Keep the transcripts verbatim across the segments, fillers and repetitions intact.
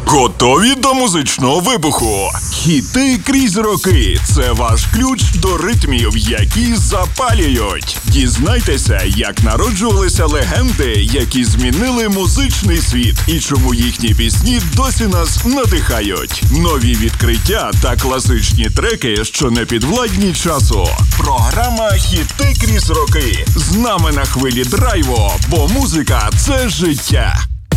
Готові до музичного вибуху? Хіти крізь роки – це ваш ключ до ритмів, які запалюють. Дізнайтеся, як народжувалися легенди, які змінили музичний світ, і чому їхні пісні досі нас надихають. Нові відкриття та класичні треки, що не підвладні часу. Програма «Хіти крізь роки». З нами на хвилі драйву, бо музика – це життя.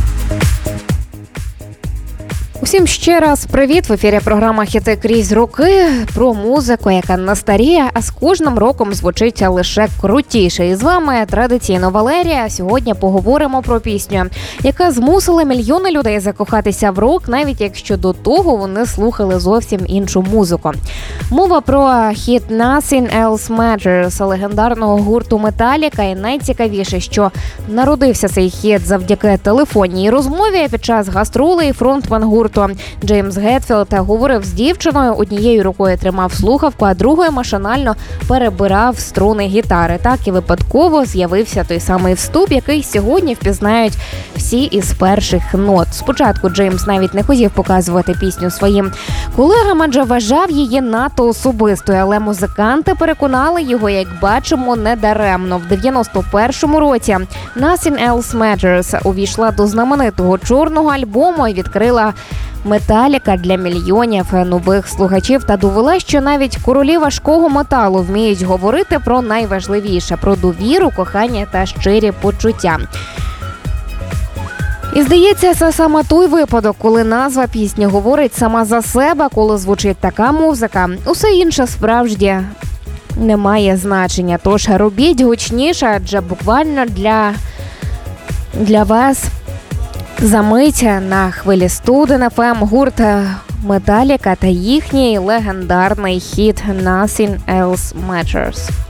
Усім ще раз привіт! В ефірі програма «Хіти крізь роки» про музику, яка не старіє, а з кожним роком звучить лише крутіше. І з вами традиційно Валерія. Сьогодні поговоримо про пісню, яка змусила мільйони людей закохатися в рок, навіть якщо до того вони слухали зовсім іншу музику. Мова про хіт «Nothing Else Matters» легендарного гурту Металіка. І найцікавіше, що народився цей хіт завдяки телефонній розмові під час гастролей. Фронтмен гурту Джеймс Гетфілд говорив з дівчиною, однією рукою тримав слухавку, а другою машинально перебирав струни гітари. Так і випадково з'явився той самий вступ, який сьогодні впізнають всі із перших нот. Спочатку Джеймс навіть не хотів показувати пісню своїм колегам, адже вважав її надто особистою, але музиканти переконали його, як бачимо, недаремно. В дев'яносто першому році «Nothing Else Matters» увійшла до знаменитого чорного альбому і відкрила Металіка для мільйонів нових слухачів та довела, що навіть королі важкого металу вміють говорити про найважливіше – про довіру, кохання та щирі почуття. І здається, це саме той випадок, коли назва пісні говорить сама за себе, коли звучить така музика. Усе інше справді не має значення. Тож робіть гучніше, адже буквально для, для вас замить на хвилі Студен еф ем гурт Металіка та їхній легендарний хіт «Nothing Else Matters».